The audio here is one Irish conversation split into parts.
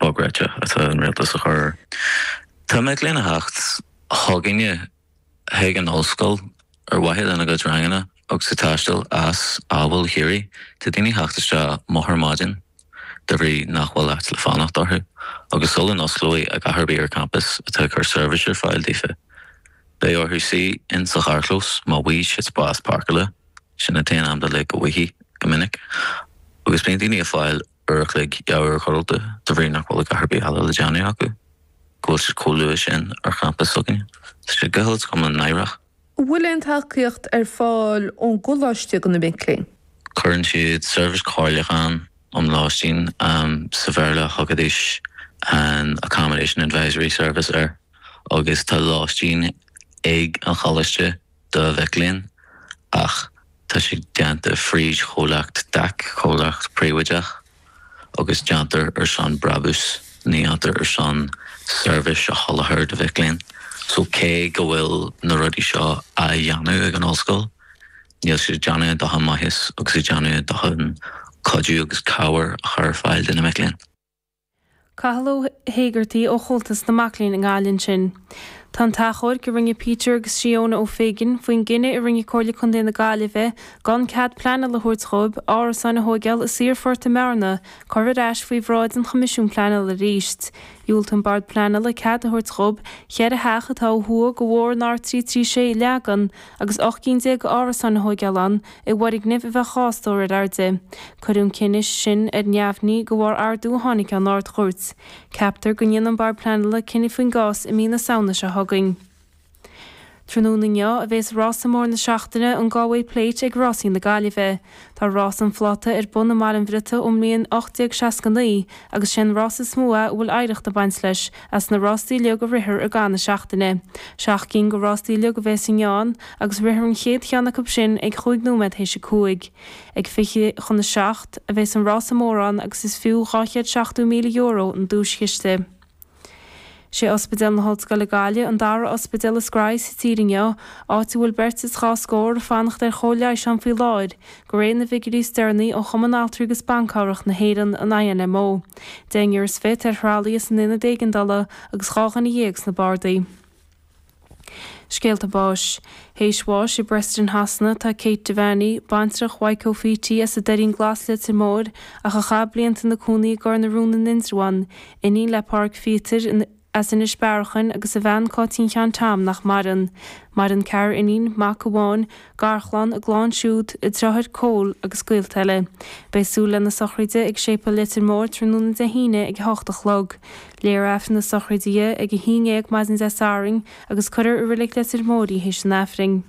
fógreite atá an réaltas a chur. Tá me léna hacht háginne heag an óscoil wahead an agad rangana agus sa taistil as ábhfuil hirí tá daoine heachtaiste Moharmadin de bhrí nachhfuil leat le fánach dorthu agus sul an Oslo a gaharbí ar campus atá chur serviceir fáil dífa. Bé orthú si in sa charclós má bhuís it's bás parcala sinna téan am de le go bhuihí go minic agus bíon daoine a fáil urachlig jawer chorolta de bhrí nachhfuil a gaharbí ala le deanú acu. Gwyl sy'n cwlw sin ar campus ogyn. Sy'n gyhyd kom yn nairach. Bhfuil tacaíocht fáil ón ghuláiste go na binclín? Cuireann siad service cáileán láistín sa bhéarla thugadis an accommodation advisory service agus tá láistín ag an chalaiste do bheiclín ach tá si deanta fríd cholacht dac cholacht príomhaideach agus deantar ar sean brabús ní antar ar sean service a hallahar de bheiclín. So cé go bhfuil na rudí seo a dheanú ag an óscoil. Níl si deanú do han maithis agus si deanú do han codú agus cabhar a chur fáil den na bheiclín. Cahaló hégartaí ó chultas na maclín an gáilinn sin. Tá táchóir go rinne Peter agus Siona ó Féigean faoin gine i rinne cóirla chun déna gáilibh gan cad pleanna le thuirtchób áras sanna hógeal is síorforta marna chorid eis faoi bhráid an chomisisiún pleanna le ríist. Iúltan bard pleanna le cad a thuirtchób chead a hecha tá thua go bhór ná trí sé leagan agus 8 áras sanna hógeal an i bhharig nibh a bheith cháastóir airde. Cuirún cinis sin ar neamhní go bhór ardú tháinig an áirt chuirt. Captar go an bard pleanna le cinine faoin gás i mína saona se thugainn. Trúnainne a bheits Ross mór na seachtaine an Galway Plate ag Rossí na Gaillimhe. Tá Ross an flotta ar bun na Marin Bhrite mlíon 869 agus sin Ross is smua bhfuil éireacht a baint leis as na Rossí le go rithir ar gan na seachtaine. Seach cinn go Rossí le go bheits inán agus rithir an chéad cheannach sin ag 5 nóiméad hééis se 5. Ag fiche chun na seacht a bheits an Ross mórrán agus is fiú 7 milliún euro an dúschiiste. sé ospidal na Hallscoile Gaile an dara ospidal a Scrais sa Tírinne áiti bhfuil bert is chá scór fannacht ar choleis an fi láid, go réon na vigirí stearnaí ó chomanáltrúgus bancárach na héan an aon mó. Déingear is fit ar hrálaíos na ina dégandala agus cháchan na dhéags na bardaí. Scéalta báis. Héisháis I Breston Hasna tá Kate Devaney, bantrach Waiko Fiti as a derin glaslet sa mód a cha blianta na cúnaí gar na rúna ninsruan, iní le park fitir as in isbearchan agus a bhean cátín chean tam nach maran. Maran ceir inín mac amháin, garchlan a glán siúd I drothir cól agus cuilteile. Béisúla na sochraide ag sépa litir mór trúna de híine ag 8 chlog. Léir efn na sochraide ag híine ag maidin de saring agus chuir a rilik litir mórí héis an afring.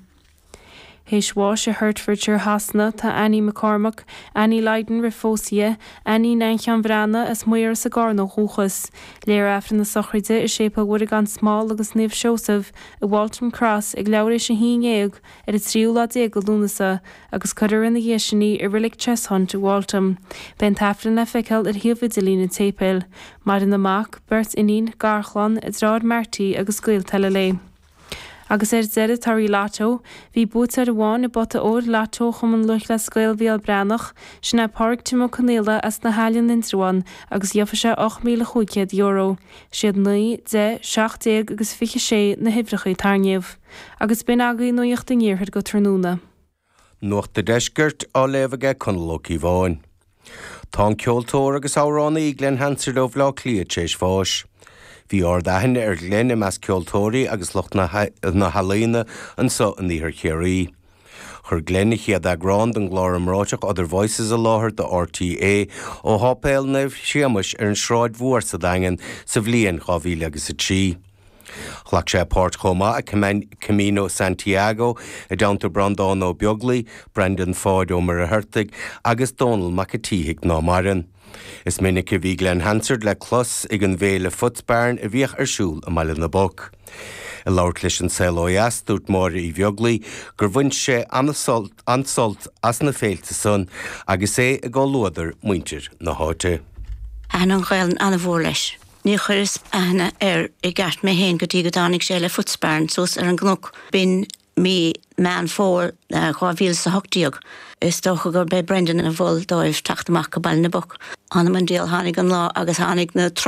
Héisháis a Hertfordshire Hasna tá Annie McCormack, Annie Leiden Rifósia, Annie Nanchan Vrana as muir sa garno chúchas. Léir efran na sochraide is sépa bhfuir gan smál agus níomh Joseph I Waltham Cross ag leabhar a híineag ar a tríúla go lúnasa agus chuir in na dhéisiní I rilik chess hunt I Waltham. Ben tafran le feiceil ar hiomhidilí na tépil, mar in na mac, bert inín, garchlan, I drád martí agus cuilteile lé. Agus zere tarí látó, hí bút ar bháin I bota ór látó chum an luch le scoil bhíal brenach, sinna park Timo Connéla as na halian intrúan agus dheofa se 8,500 euro. Siad 9, 10, 60 agus 56 na hifrachaí tarniamh. Agus bin agaí nuocht in níorthir go trúna. Nuacht de deisgurt á lefaige chun locí bháin. Tá ceoltóir agus áránna I Glen Hansard ó bhlá cliaad séis fáis. Bhí ordaithin ar Glen I meas ceoltóirí agus lucht na halína an so an níthir chéirí. Chur Glen I chiad agrand an glár amráteach Other Voices a láthir de RTA ó hápéil nibh siamas ar an sráid mhuar sa daingan sa bhliain 2003. Chhlaach sé páirt chomá a Camino Santiago I downta Brandán ó Beagley, Brendan Ford ó Mar a Hertig agus Donald McAteehick ná marin. Is minic a bhí Glen Hansard le clos ag an bhéle futsbarn a bhíoch ar siúl a maiile na bok. I labhart leis an saolas dúirt mór I bheaglaí gur bhaint sé ansolt as na féilte son agus é a gá luadar muintir na háte. An ghail an bhór leis. Ní chuiris ana I gceart mé héin go dtí go dánig sé le futsbarn sos ar an gnóc bin mí man fór chá sa hochtíog. Is tócha gur be Brendan a bhil dóibh taachtamach go bail na bok. Anna man díal hánig an lá agus hánig na